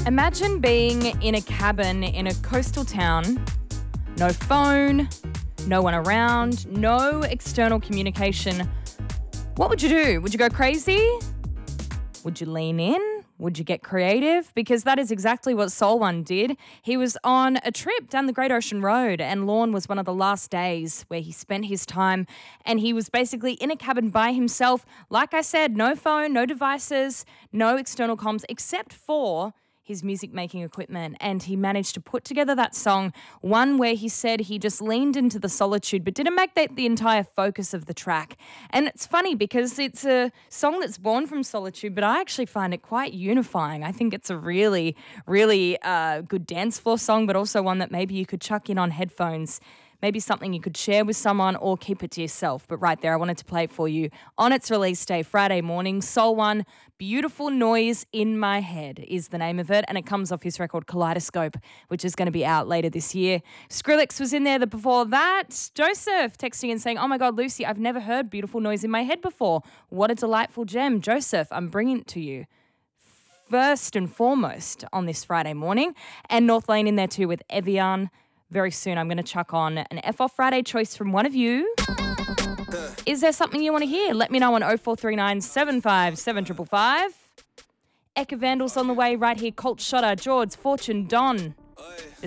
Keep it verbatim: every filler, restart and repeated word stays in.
Imagine being in a cabin in a coastal town, no phone, no one around, no external communication. What would you do? Would you go crazy? Would you lean in? Would you get creative? Because that is exactly what Soul One did. He was on a trip down the Great Ocean Road, and Lorne was one of the last days where he spent his time, and he was basically in a cabin by himself. Like I said, no phone, no devices, no external comms, except for his music-making equipment, and he managed to put together that song, one where he said he just leaned into the solitude but didn't make that the entire focus of the track. And it's funny because it's a song that's born from solitude, but I actually find it quite unifying. I think it's a really, really uh, good dance floor song, but also one that maybe you could chuck in on headphones. Maybe something you could share with someone or keep it to yourself. But right there, I wanted to play it for you on its release day, Friday morning. Soul One, Beautiful Noise in My Head is the name of it. And it comes off his record Kaleidoscope, which is going to be out later this year. Skrillex was in there before that. Joseph texting and saying, oh my God, Lucy, I've never heard Beautiful Noise in My Head before. What a delightful gem. Joseph, I'm bringing it to you first and foremost on this Friday morning. And North Lane in there too with Evian. Very soon I'm going to chuck on an F Off Friday choice from one of you. Is there something you want to hear? Let me know on oh four three nine, seven five seven five five. Eka Vandals on the way right here. Colt Shotter, George, Fortune, Don. The